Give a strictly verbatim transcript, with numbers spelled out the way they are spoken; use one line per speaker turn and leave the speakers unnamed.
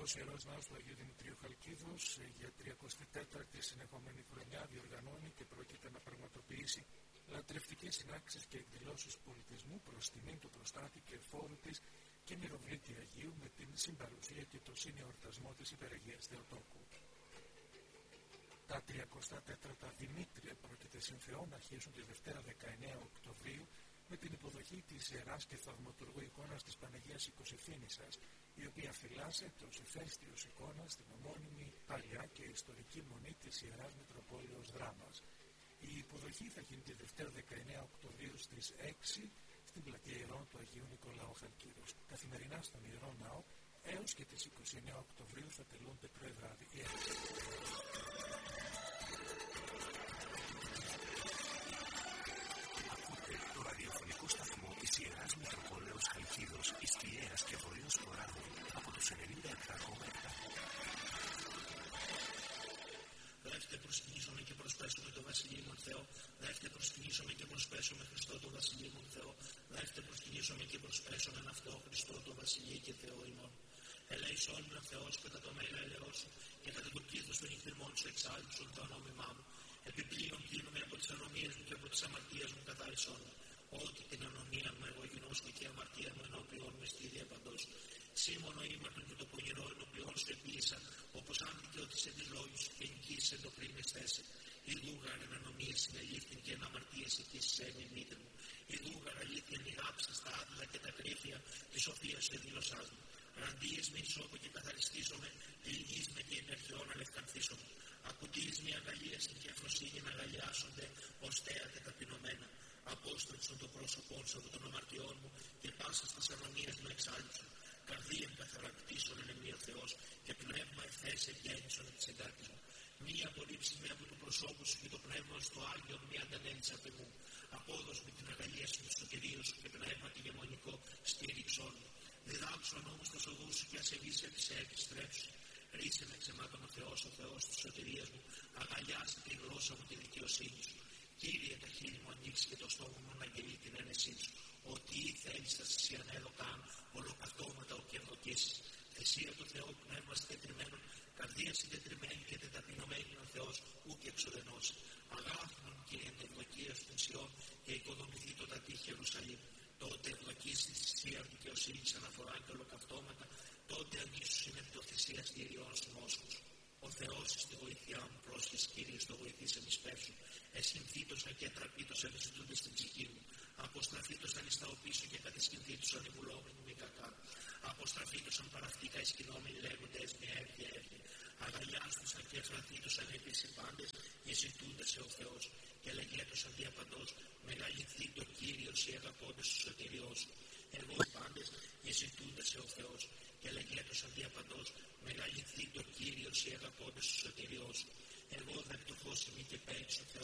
Ιερός Ιερός Ναός του Αγίου Δημητρίου Χαλκίδος για τριακοστή τέταρτη συνεχόμενη χρονιά διοργανώνει και πρόκειται να πραγματοποιήσει λατρευτικές συνάξεις και εκδηλώσεις πολιτισμού προς τιμήν του προστάτη και φόρου της και μυροβλήτη Αγίου με την συμπαρουσία και το συνεορτασμό της Υπεραγίας Θεοτόκου. Τα τριακοστά τέταρτα Δημήτρια πρόκειται συν Θεό να αρχίσουν τη Δευτέρα δεκαεννέα Οκτωβρίου με την υποδοχή της Ιεράς και Θαυματουργού εικόνας της Παναγίας Οικοσυφήνισσας, η οποία φυλάσσεται ως ηφαίστειος εικόνα στην ομώνυμη παλιά και ιστορική μονή της Ιεράς Μητροπόλεως Δράμας. Η υποδοχή θα γίνει τη Δευτέρα δεκαεννέα Οκτωβρίου στις έξι στην πλατεία Ιερών του Αγίου Νικολάου Χαλκίδος. Καθημερινά στον Ιερό Ναό έως και τις είκοσι εννέα Οκτωβρίου θα τελούνται πρωί-βράδυ.
Το ραδιοφωνικό σταθμό της Ιεράς Μητροπόλεως Χαλκίδος, Ιστιαίας και Βορείος Ποράδου από τους ενενήντα επτά κόμμα επτά.
Δεύτε προσκυνήσομαι και προσπέσουμε το Βασιλείο Θεό. Δεύτε προσκυνήσομαι και προσπέσουμε Χριστό το Βασιλείο Θεό. Δεύτε προσκυνήσομαι και προσπέσουμε αυτό Χριστό το Βασιλείο και Θεό ημών. Ελέησόν με Θεός κατά το μέγα ελεός σου και κατά το πλήθος των νυχθυμών σου εξάλειψον το ονόμημά μου. Επιπλέον κλείνομαι από τις ανομίες μου και από τις αμαρτίες μου καθάρισόν μου. Ότι την ανομία μου εγώ γινώσκω και η αμαρτία μου ενώπιον με στη διαπαντός. Σήμωνο ήμαρτον και το πονηρό ενώπιον σου επίησα, όπως άντηκε ότι σε τις λόγους σου και νικήσε το πριν εστέσαι. Η δούγαρ εν ανομίες συνελήφθην και εν αμαρτίες εκείς σε έμει μήτε μου. Η δούγαρ αλήθεια μοιράψε στα άδεια και τα κρύφια της σοφίας σε δήλωσάς μου. Ραντίες με ισόπο και καθαριστήσομαι, πληγείς με και ενεργειών αλευκανθήσομαι. Ακουτείς με αγαλίασαν και αφροσύνη να αγαλιάσονται ως θέα και ταπεινωμένα. Απόστρεψον το πρόσωπόν σου από των αμαρτιών μου και πάσα στις ανομίες μου εξάλειψον. Καρδίαν καθαρακτήσον εν εμεί ο Θεός και πνεύμα ευθές ευγέννησον της εγκάρτης μου. Μία απορρίψη με από το προσώπου σου και το πνεύμα στο Άγιον μη αντανέλησε απ' εμού. Απόδος με την αγαλίαση του στο Κυρίο σου και πνεύμα τη γεμονικό στήριξόν μου. Διδάξον όμως το οδούς σου και ασεβείς σε επιστρέψει. Ρίσε με ξεμάτων ο Θεός, ο Θεός της σωτηρίας μου. Αγαλιάσε τη γλώσσα μου τη δικαιοσύνη σου. Κύριε, τα χείλη μου ανοίξει και το στόμα μου να αγγελεί την ένεσή σου. Ότι θέλεις θα σε ανέδω καν, ολοκαυτώματα ο και ευδοκίσεις. Θεσία του Θεού πνεύμα συγκεκριμένων, καρδία συγκεκριμένη και τεταπεινωμένη ο Θεός, ούκ εξοδενός. Αγάπηνον Κύριε την ευδοκία στον Σιών και οικοδομηθεί το τατή Ιερουσαλήμ. Τότε ευδοκίσει τη θυσία δικαιοσύνη αναφορά και ολοκαυτώματα, τότε ανήσου είναι το θυσία στήριών σου μόσχους. Ο Θεός στη βοήθειά μου πρόσχεσαι Κύριε στο βοηθήσε μη σπέσου. Εσχυνθήτωσαν και τραπήτωσαν οι ζητούντες στην ψυχή μου. Αποστραφήτωσαν εις τα οπίσω και κατεσχυνθήτωσαν οι βουλόμενοι μη κακά. Αποστραφήτωσαν παραυτήκα εσκηνόμενοι λέγοντες με έβγε έβγε. Αγαλιάστουσαν και εφραθήτωσαν επί συμπάντες και ζητούνται σε ο Θεός. Και λεγέτωσαν διαπαντός μεγαλυνθεί το Κύριος οι αγαπώντες του σωτηριός σου. Εγώ οι πάντες και ζητούνται σε ο Θεός. Και λεγέτωσαν διαπαντός μεγαλυνθεί το Κύριος οι αγαπώντες του σωτηριός σου. Εγώ δε πτωχός ημί και παίξω Θεός.